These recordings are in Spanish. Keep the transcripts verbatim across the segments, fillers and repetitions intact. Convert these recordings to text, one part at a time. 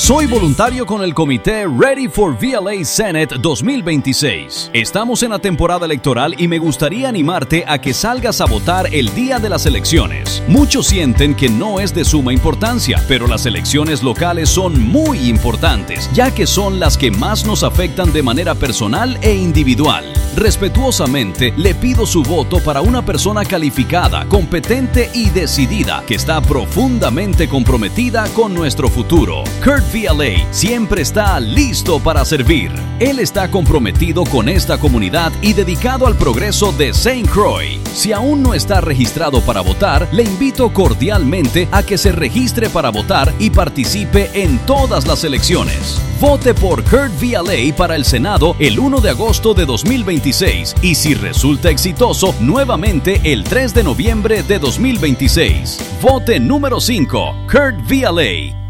Soy voluntario con el comité Ready for V L A Senate dos mil veintiséis. Estamos en la temporada electoral y me gustaría animarte a que salgas a votar el día de las elecciones. Muchos sienten que no es de suma importancia, pero las elecciones locales son muy importantes, ya que son las que más nos afectan de manera personal e individual. Respetuosamente, le pido su voto para una persona calificada, competente y decidida, que está profundamente comprometida con nuestro futuro. Kurt V L A siempre está listo para servir. Él está comprometido con esta comunidad y dedicado al progreso de Saint Croix. Si aún no está registrado para votar, le invito cordialmente a que se registre para votar y participe en todas las elecciones. Vote por Kurt V L A para el Senado el primero de agosto de dos mil veintiséis y si resulta exitoso, nuevamente el tres de noviembre de dos mil veintiséis. Vote número cinco, Kurt V L A.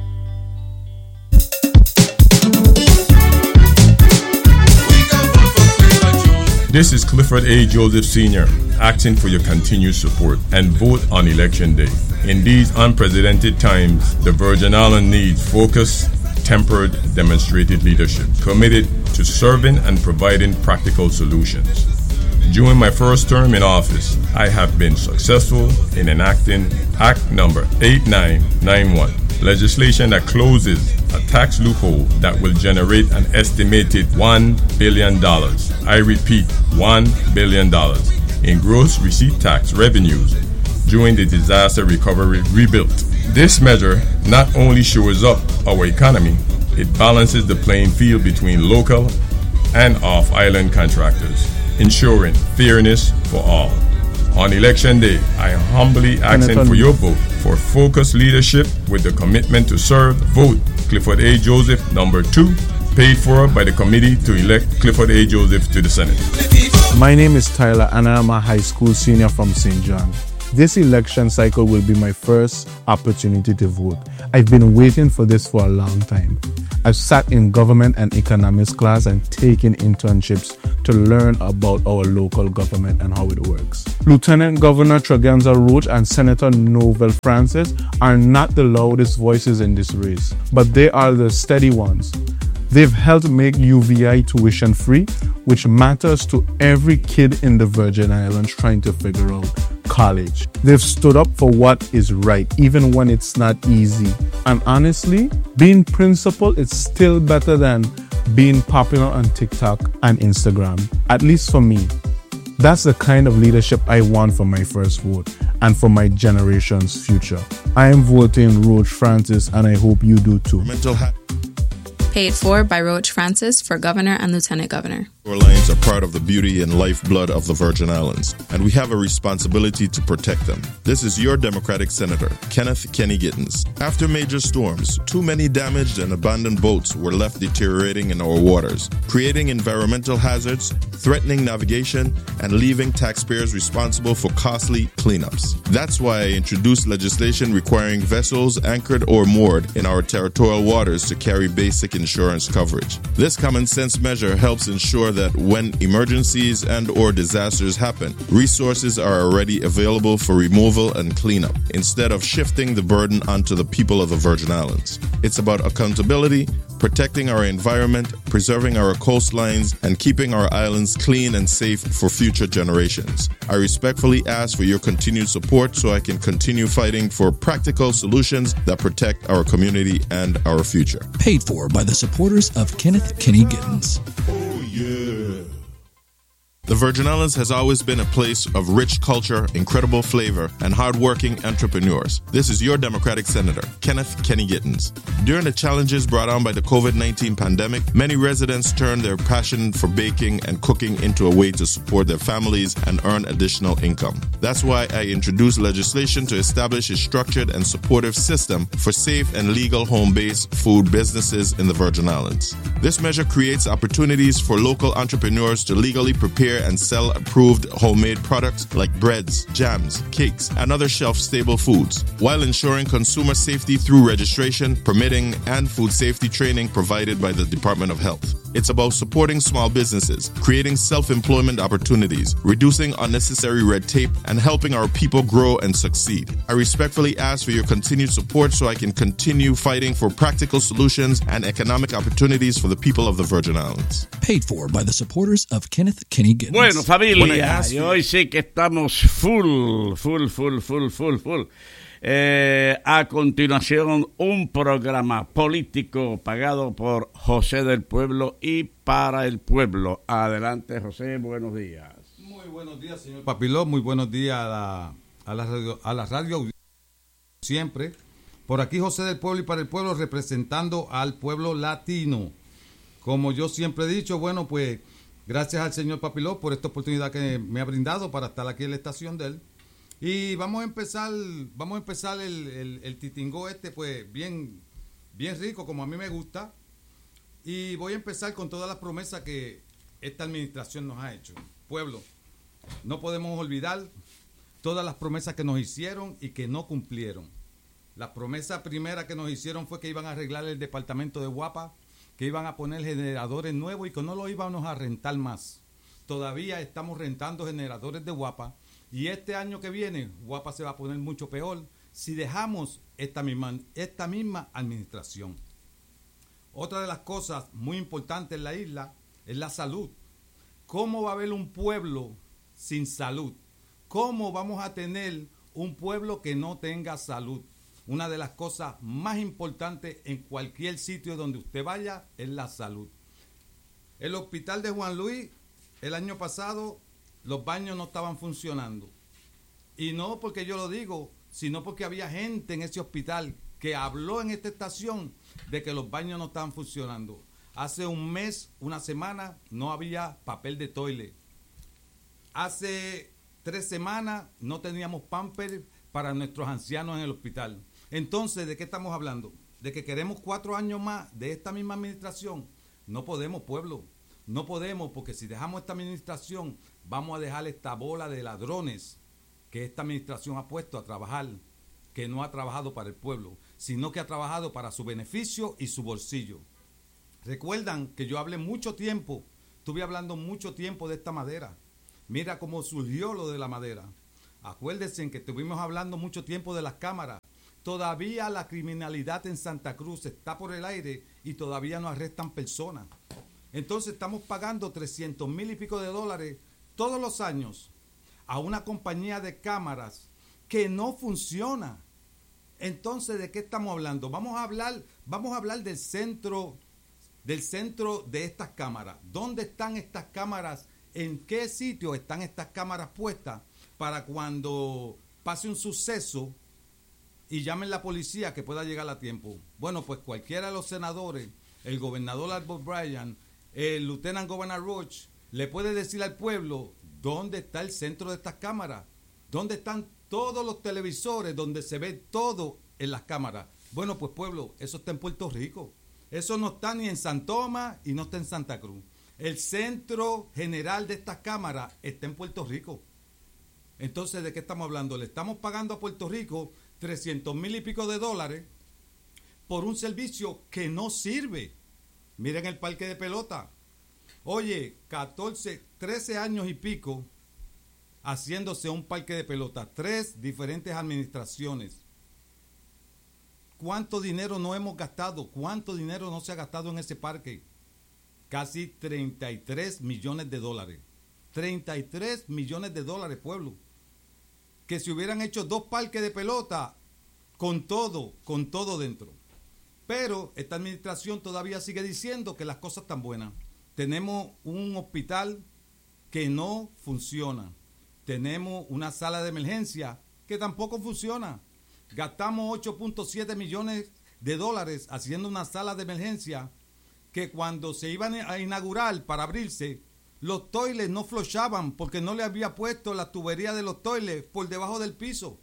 This is Clifford A. Joseph Senior asking for your continued support and vote on Election Day. In these unprecedented times, the Virgin Islands needs focused, tempered, demonstrated leadership, committed to serving and providing practical solutions. During my first term in office, I have been successful in enacting Act Number eighty-nine ninety-one, legislation that closes a tax loophole that will generate an estimated one billion dollars. I repeat, one billion dollars in gross receipt tax revenues during the disaster recovery rebuild. This measure not only shores up our economy, it balances the playing field between local and off-island contractors, ensuring fairness for all. On Election Day, I humbly ask for your vote for focused leadership with the commitment to serve. Vote Clifford A. Joseph, number two, paid for by the committee to elect Clifford A. Joseph to the Senate. My name is Tyler and I am a high school senior from Saint John. This election cycle will be my first opportunity to vote. I've been waiting for this for a long time. I've sat in government and economics class and taken internships to learn about our local government and how it works. Lieutenant Governor Tregenza Roach and Senator Novel Francis are not the loudest voices in this race, but they are the steady ones. They've helped make U V I tuition free, which matters to every kid in the Virgin Islands trying to figure out college. They've stood up for what is right, even when it's not easy. And honestly, being principled is still better than being popular on TikTok and Instagram, at least for me. That's the kind of leadership I want for my first vote and for my generation's future. I am voting Roach Francis and I hope you do too. Mental ha- Paid for by Roach Francis for Governor and Lieutenant Governor. Shorelines are part of the beauty and lifeblood of the Virgin Islands, and we have a responsibility to protect them. This is your Democratic Senator, Kenneth Kenny Gittens. After major storms, too many damaged and abandoned boats were left deteriorating in our waters, creating environmental hazards, threatening navigation, and leaving taxpayers responsible for costly cleanups. That's why I introduced legislation requiring vessels anchored or moored in our territorial waters to carry basic insurance coverage. This common sense measure helps ensure that when emergencies and or disasters happen, resources are already available for removal and cleanup, instead of shifting the burden onto the people of the Virgin Islands. It's about accountability, protecting our environment, preserving our coastlines, and keeping our islands clean and safe for future generations. I respectfully ask for your continued support so I can continue fighting for practical solutions that protect our community and our future. Paid for by the supporters of Kenneth Kenny Gittens. Oh, yeah. The Virgin Islands has always been a place of rich culture, incredible flavor, and hardworking entrepreneurs. This is your Democratic Senator, Kenneth Kenny Gittens. During the challenges brought on by the covid nineteen pandemic, many residents turned their passion for baking and cooking into a way to support their families and earn additional income. That's why I introduced legislation to establish a structured and supportive system for safe and legal home-based food businesses in the Virgin Islands. This measure creates opportunities for local entrepreneurs to legally prepare prepare and sell approved homemade products like breads, jams, cakes, and other shelf-stable foods, while ensuring consumer safety through registration, permitting, and food safety training provided by the Department of Health. It's about supporting small businesses, creating self-employment opportunities, reducing unnecessary red tape, and helping our people grow and succeed. I respectfully ask for your continued support so I can continue fighting for practical solutions and economic opportunities for the people of the Virgin Islands. Paid for by the supporters of Kenneth Kenny Giddens. Bueno, familia, y hoy sí que estamos full, full, full, full, full, full. Eh, a continuación, un programa político pagado por José del Pueblo y para el pueblo. Adelante, José, buenos días. Muy buenos días, señor Papiló. Muy buenos días a la, a la radio, a la radio siempre. Por aquí, José del Pueblo y para el pueblo, representando al pueblo latino. Como yo siempre he dicho, bueno, pues gracias al señor Papiló por esta oportunidad que me ha brindado para estar aquí en la estación de él. Y vamos a empezar, vamos a empezar el, el, el titingó este, pues bien, bien rico, como a mí me gusta. Y voy a empezar con todas las promesas que esta administración nos ha hecho. Pueblo, no podemos olvidar todas las promesas que nos hicieron y que no cumplieron. La promesa primera que nos hicieron fue que iban a arreglar el departamento de Guapa, que iban a poner generadores nuevos y que no los íbamos a rentar más. Todavía estamos rentando generadores de Guapa. Y este año que viene, Guapa se va a poner mucho peor si dejamos esta misma, esta misma administración. Otra de las cosas muy importantes en la isla es la salud. ¿Cómo va a haber un pueblo sin salud? ¿Cómo vamos a tener un pueblo que no tenga salud? Una de las cosas más importantes en cualquier sitio donde usted vaya es la salud. El hospital de Juan Luis, el año pasado, los baños no estaban funcionando. Y no porque yo lo digo, sino porque había gente en ese hospital que habló en esta estación de que los baños no estaban funcionando. Hace un mes, una semana, no había papel de toilet. Hace tres semanas no teníamos pamper para nuestros ancianos en el hospital. Entonces, ¿de qué estamos hablando? ¿De que queremos cuatro años más de esta misma administración? No podemos, pueblo. No podemos, porque si dejamos esta administración, vamos a dejar esta bola de ladrones que esta administración ha puesto a trabajar, que no ha trabajado para el pueblo, sino que ha trabajado para su beneficio y su bolsillo. Recuerdan que yo hablé mucho tiempo, estuve hablando mucho tiempo de esta madera. Mira cómo surgió lo de la madera. Acuérdense que estuvimos hablando mucho tiempo de las cámaras. Todavía la criminalidad en Santa Cruz está por el aire y todavía no arrestan personas. Entonces estamos pagando trescientos mil y pico de dólares todos los años a una compañía de cámaras que no funciona. Entonces, ¿de qué estamos hablando? Vamos a hablar, vamos a hablar del centro, del centro de estas cámaras. ¿Dónde están estas cámaras? ¿En qué sitio están estas cámaras puestas para cuando pase un suceso y llamen la policía que pueda llegar a tiempo? Bueno, pues cualquiera de los senadores, el gobernador Albert Bryan, el lieutenant governor Roach, le puede decir al pueblo dónde está el centro de estas cámaras, dónde están todos los televisores, donde se ve todo en las cámaras. Bueno, pues pueblo, eso está en Puerto Rico. Eso no está ni en San Tomás y no está en Santa Cruz. El centro general de estas cámaras está en Puerto Rico. Entonces, ¿de qué estamos hablando? Le estamos pagando a Puerto Rico trescientos mil y pico de dólares por un servicio que no sirve. Miren el parque de pelota. Oye, catorce, trece años y pico haciéndose un parque de pelota. Tres diferentes administraciones. ¿Cuánto dinero no hemos gastado? ¿Cuánto dinero no se ha gastado en ese parque? Casi treinta y tres millones de dólares. treinta y tres millones de dólares, pueblo. Que si hubieran hecho dos parques de pelota, con todo, con todo dentro. Pero esta administración todavía sigue diciendo que las cosas están buenas. Tenemos un hospital que no funciona. Tenemos una sala de emergencia que tampoco funciona. Gastamos ocho punto siete millones de dólares haciendo una sala de emergencia que cuando se iban a inaugurar para abrirse, los toiles no flushaban porque no le había puesto la tubería de los toiles por debajo del piso.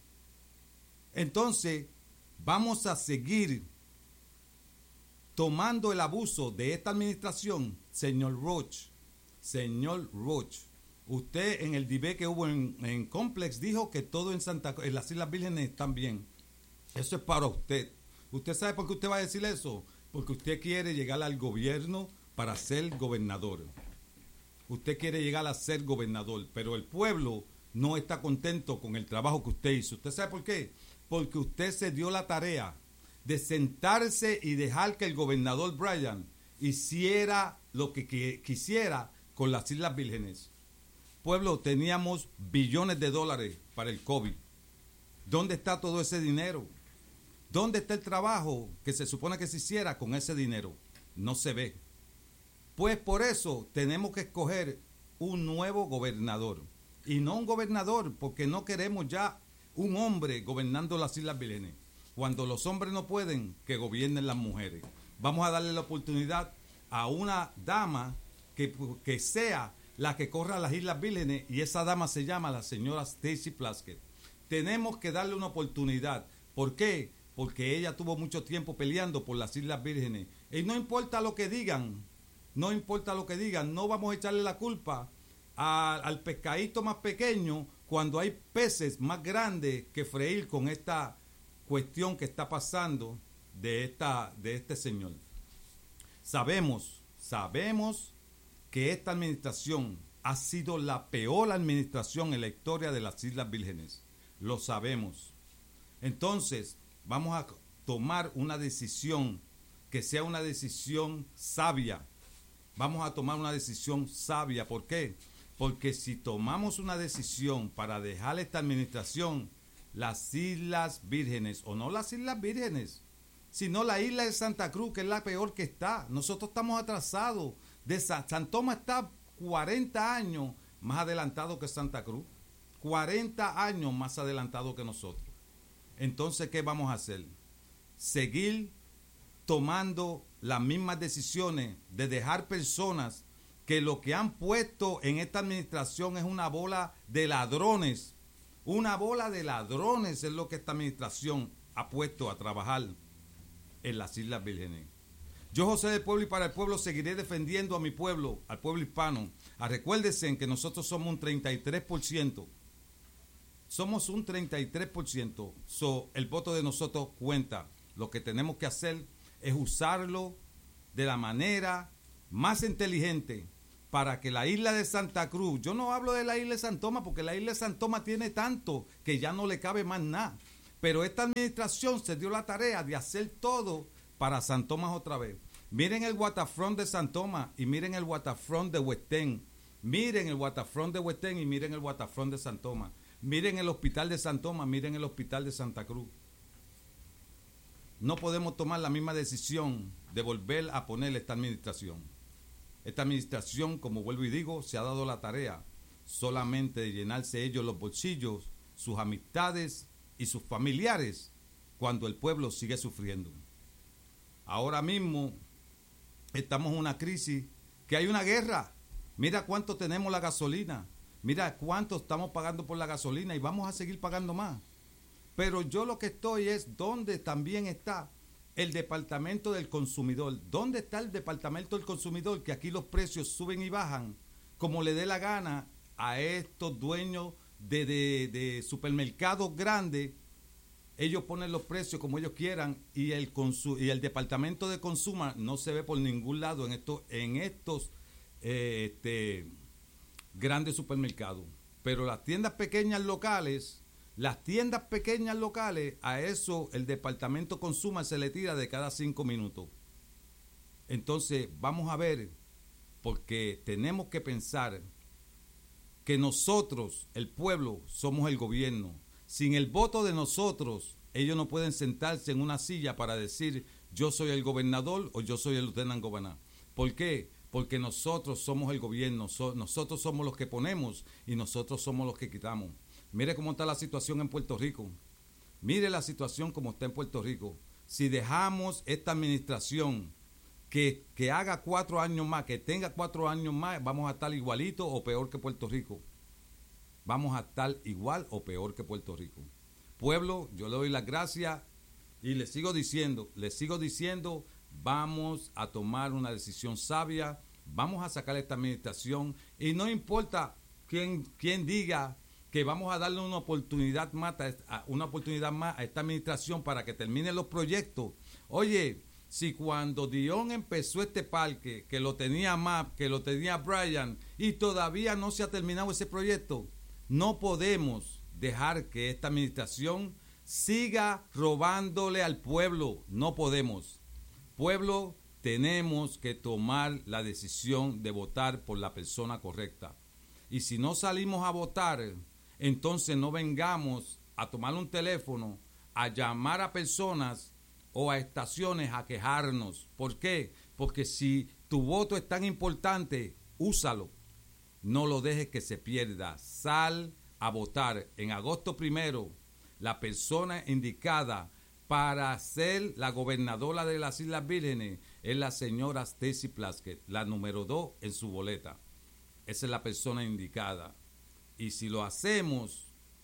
Entonces, vamos a seguir tomando el abuso de esta administración, señor Roach. Señor Roach, usted en el debate que hubo en, en Complex dijo que todo en Santa en las Islas Vírgenes están bien. Eso es para usted. ¿Usted sabe por qué usted va a decir eso? Porque usted quiere llegar al gobierno para ser gobernador. Usted quiere llegar a ser gobernador, pero el pueblo no está contento con el trabajo que usted hizo. ¿Usted sabe por qué? Porque usted se dio la tarea de sentarse y dejar que el gobernador Bryan hiciera lo que, que quisiera con las Islas Vírgenes. Pueblo, teníamos billones de dólares para el COVID. ¿Dónde está todo ese dinero? ¿Dónde está el trabajo que se supone que se hiciera con ese dinero? No se ve. Pues por eso tenemos que escoger un nuevo gobernador. Y no un gobernador, porque no queremos ya un hombre gobernando las Islas Vírgenes. Cuando los hombres no pueden, que gobiernen las mujeres. Vamos a darle la oportunidad a una dama que, que sea la que corra las Islas Vírgenes, y esa dama se llama la señora Stacey Plaskett. Tenemos que darle una oportunidad. ¿Por qué? Porque ella tuvo mucho tiempo peleando por las Islas Vírgenes. Y no importa lo que digan, no importa lo que digan, no vamos a echarle la culpa a, al pescadito más pequeño cuando hay peces más grandes que freír con esta cuestión que está pasando de, esta, de este señor. Sabemos, sabemos que esta administración ha sido la peor administración en la historia de las Islas Vírgenes. Lo sabemos. Entonces, vamos a tomar una decisión que sea una decisión sabia. Vamos a tomar una decisión sabia. ¿Por qué? Porque si tomamos una decisión para dejar esta administración, las Islas Vírgenes, o no las Islas Vírgenes, sino la isla de Santa Cruz, que es la peor que está. Nosotros estamos atrasados. De San, San Tomás está cuarenta años más adelantado que Santa Cruz. cuarenta años más adelantado que nosotros. Entonces, ¿qué vamos a hacer? Seguir tomando las mismas decisiones de dejar personas que lo que han puesto en esta administración es una bola de ladrones. Una bola de ladrones es lo que esta administración ha puesto a trabajar en las Islas Vírgenes. Yo, José del Pueblo y para el pueblo, seguiré defendiendo a mi pueblo, al pueblo hispano. Ah, recuérdense que nosotros somos un treinta y tres por ciento. Somos un treinta y tres por ciento. So, el voto de nosotros cuenta. Lo que tenemos que hacer es usarlo de la manera más inteligente para que la isla de Santa Cruz, yo no hablo de la isla de San Tomás, porque la isla de San Tomás tiene tanto que ya no le cabe más nada. Pero esta administración se dio la tarea de hacer todo para San Tomás otra vez. Miren el waterfront de San Tomás y miren el waterfront de West End. Miren el waterfront de West End y miren el waterfront de San Tomás. Miren el hospital de San Tomás, miren el hospital de Santa Cruz. No podemos tomar la misma decisión de volver a poner esta administración. Esta administración, como vuelvo y digo, se ha dado la tarea solamente de llenarse ellos los bolsillos, sus amistades y sus familiares, cuando el pueblo sigue sufriendo. Ahora mismo estamos en una crisis, que hay una guerra. Mira cuánto tenemos la gasolina. Mira cuánto estamos pagando por la gasolina y vamos a seguir pagando más. Pero yo lo que estoy es donde también está el Departamento del Consumidor. ¿Dónde está el Departamento del Consumidor? Que aquí los precios suben y bajan como le dé la gana a estos dueños de, de, de supermercados grandes. Ellos ponen los precios como ellos quieran y el, consu- y el Departamento de Consumo no se ve por ningún lado en estos, en estos eh, este, grandes supermercados. Pero las tiendas pequeñas locales, las tiendas pequeñas locales, a eso el Departamento de Consumo se le tira de cada cinco minutos. Entonces vamos a ver, porque tenemos que pensar que nosotros, el pueblo, somos el gobierno. Sin el voto de nosotros, ellos no pueden sentarse en una silla para decir yo soy el gobernador o yo soy el lieutenant governor. ¿Por qué? Porque nosotros somos el gobierno, so, nosotros somos los que ponemos y nosotros somos los que quitamos. Mire cómo está la situación en Puerto Rico. Mire la situación como está en Puerto Rico. Si dejamos esta administración que, que haga cuatro años más, que tenga cuatro años más, vamos a estar igualito o peor que Puerto Rico. Vamos a estar igual o peor que Puerto Rico. Pueblo, yo le doy las gracias y le sigo diciendo, le sigo diciendo, vamos a tomar una decisión sabia, vamos a sacar esta administración y no importa quién, quién diga que vamos a darle una oportunidad más a, una oportunidad más a esta administración para que termine los proyectos. Oye, si cuando Dion empezó este parque, que lo tenía Map, que lo tenía Brian, y todavía no se ha terminado ese proyecto, no podemos dejar que esta administración siga robándole al pueblo. No podemos. Pueblo, tenemos que tomar la decisión de votar por la persona correcta. Y si no salimos a votar, entonces no vengamos a tomar un teléfono, a llamar a personas o a estaciones a quejarnos. ¿Por qué? Porque si tu voto es tan importante, úsalo. No lo dejes que se pierda. Sal a votar. En agosto primero, la persona indicada para ser la gobernadora de las Islas Vírgenes es la señora Stacey Plaskett, la número dos en su boleta. Esa es la persona indicada. Y si lo hacemos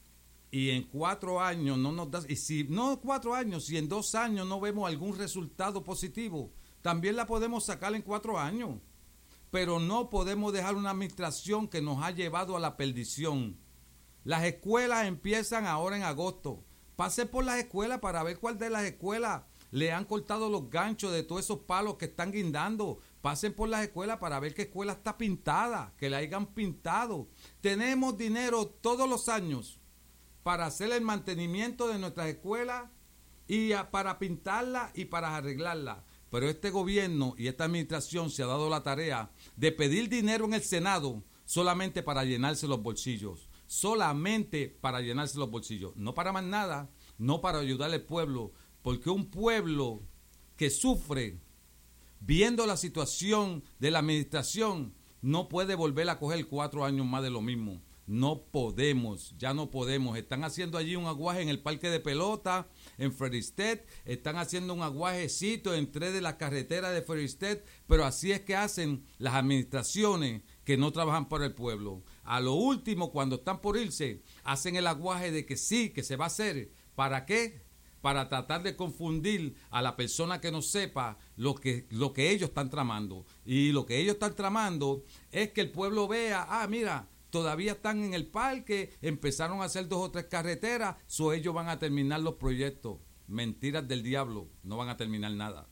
y en cuatro años no nos da, y si no cuatro años, si en dos años no vemos algún resultado positivo, también la podemos sacar en cuatro años. Pero no podemos dejar una administración que nos ha llevado a la perdición. Las escuelas empiezan ahora en agosto. Pase por las escuelas para ver cuál de las escuelas le han cortado los ganchos de todos esos palos que están guindando. Pasen por las escuelas para ver qué escuela está pintada, que la hayan pintado. Tenemos dinero todos los años para hacer el mantenimiento de nuestras escuelas y a, para pintarlas y para arreglarlas. Pero este gobierno y esta administración se ha dado la tarea de pedir dinero en el Senado solamente para llenarse los bolsillos. Solamente para llenarse los bolsillos. No para más nada, no para ayudar al pueblo. Porque un pueblo que sufre viendo la situación de la administración no puede volver a coger cuatro años más de lo mismo. No podemos, ya no podemos. Están haciendo allí un aguaje en el parque de pelota, en Fredericton. Están haciendo un aguajecito en tres de las carreteras de Fredericton. Pero así es que hacen las administraciones que no trabajan para el pueblo. A lo último, cuando están por irse, hacen el aguaje de que sí, que se va a hacer. ¿Para qué? Para tratar de confundir a la persona que no sepa lo que, lo que ellos están tramando. Y lo que ellos están tramando es que el pueblo vea, ah, mira, todavía están en el parque, empezaron a hacer dos o tres carreteras, so ellos van a terminar los proyectos. Mentiras del diablo, no van a terminar nada.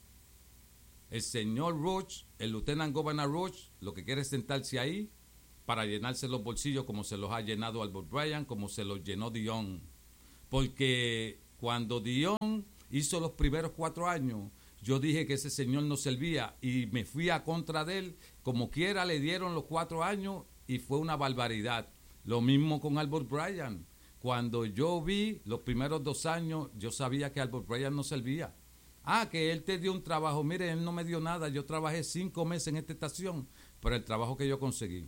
El señor Roach, el lieutenant governor Roach, lo que quiere es sentarse ahí para llenarse los bolsillos como se los ha llenado Albert Bryan, como se los llenó Dion. Porque cuando Dion hizo los primeros cuatro años, yo dije que ese señor no servía y me fui a contra de él. Como quiera le dieron los cuatro años y fue una barbaridad. Lo mismo con Albert Bryan. Cuando yo vi los primeros dos años, yo sabía que Albert Bryan no servía. Ah, que él te dio un trabajo. Mire, él no me dio nada. Yo trabajé cinco meses en esta estación, pero el trabajo que yo conseguí,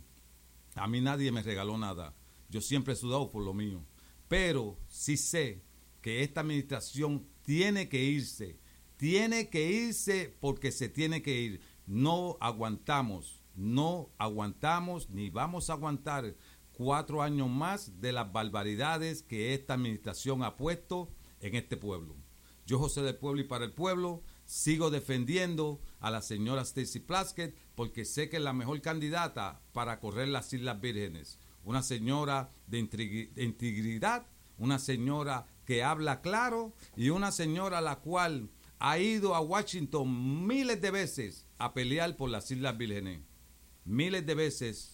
a mí nadie me regaló nada. Yo siempre he sudado por lo mío. Pero sí sé que esta administración tiene que irse. Tiene que irse porque se tiene que ir. No aguantamos, no aguantamos ni vamos a aguantar cuatro años más de las barbaridades que esta administración ha puesto en este pueblo. Yo, José del Pueblo y para el pueblo, sigo defendiendo a la señora Stacey Plaskett porque sé que es la mejor candidata para correr las Islas Vírgenes. Una señora de integridad, una señora que habla claro y una señora la cual ha ido a Washington miles de veces a pelear por las Islas Vírgenes. Miles de veces.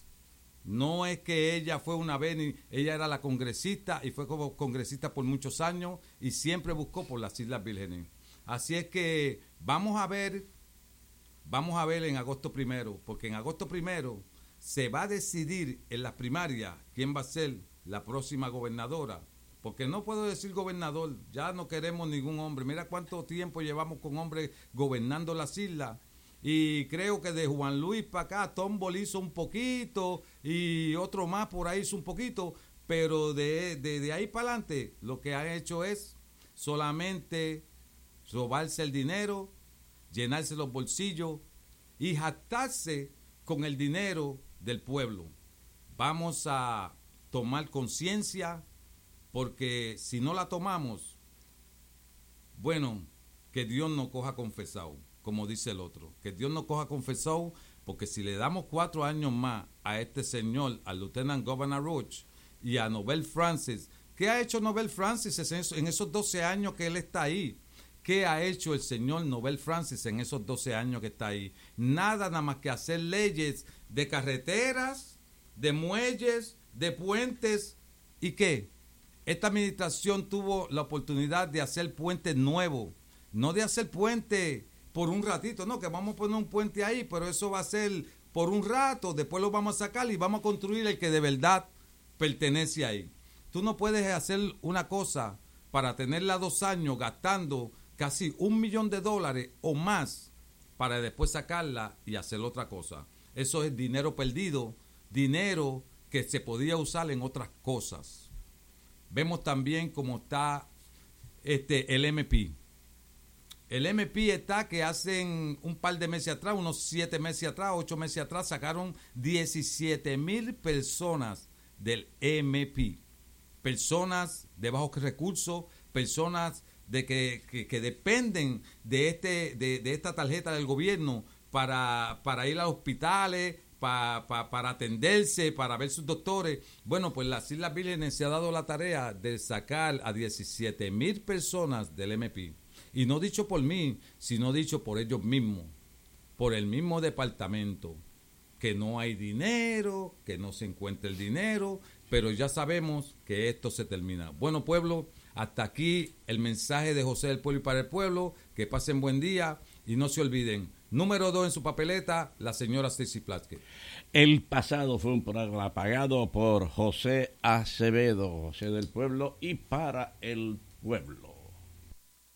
No es que ella fue una vez, ni, ella era la congresista y fue como congresista por muchos años y siempre buscó por las Islas Vírgenes. Así es que vamos a ver, vamos a ver en agosto primero, porque en agosto primero se va a decidir en las primarias quién va a ser la próxima gobernadora. Porque no puedo decir gobernador, ya no queremos ningún hombre. Mira cuánto tiempo llevamos con hombres gobernando las islas. Y creo que de Juan Luis para acá, Tombol hizo un poquito y otro más por ahí hizo un poquito, pero de, de, de ahí para adelante lo que han hecho es solamente robarse el dinero, llenarse los bolsillos y jactarse con el dinero del pueblo. Vamos a tomar conciencia porque si no la tomamos, bueno, que Dios nos coja confesado. Como dice el otro, que Dios nos coja confesado, porque si le damos cuatro años más a este señor, al Lieutenant Governor Roach y a Nobel Francis, ¿qué ha hecho Nobel Francis en esos doce años que él está ahí? ¿Qué ha hecho el señor Nobel Francis en esos doce años que está ahí? Nada, nada más que hacer leyes de carreteras, de muelles, de puentes. ¿Y qué? Esta administración tuvo la oportunidad de hacer puentes nuevos, no de hacer puentes por un ratito, no, que vamos a poner un puente ahí, pero eso va a ser por un rato, después lo vamos a sacar y vamos a construir el que de verdad pertenece ahí. Tú no puedes hacer una cosa para tenerla dos años gastando casi un millón de dólares o más para después sacarla y hacer otra cosa. Eso es dinero perdido, dinero que se podía usar en otras cosas. Vemos también cómo está este, el M P. El M P está que hacen un par de meses atrás, unos siete meses atrás, ocho meses atrás, sacaron diecisiete mil personas del M P. Personas de bajos recursos, personas de que, que, que dependen de este de, de esta tarjeta del gobierno para, para ir a los hospitales, para, para, para atenderse, para ver sus doctores. Bueno, pues las Islas Vírgenes se ha dado la tarea de sacar a diecisiete mil personas del M P. Y no dicho por mí, sino dicho por ellos mismos, por el mismo departamento, que no hay dinero, que no se encuentra el dinero, pero ya sabemos que esto se termina. Bueno, pueblo, hasta aquí el mensaje de José del Pueblo y para el pueblo. Que pasen buen día y no se olviden. Número dos en su papeleta, la señora Stacy Plaskett. El pasado fue un programa pagado por José Acevedo, José del Pueblo y para el pueblo.